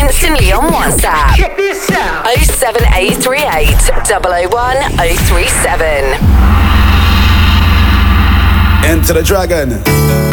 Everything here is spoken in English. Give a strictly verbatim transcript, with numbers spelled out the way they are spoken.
instantly on WhatsApp. Check this out. oh seven eight three eight, oh oh one, oh three seven. Enter the Dragon.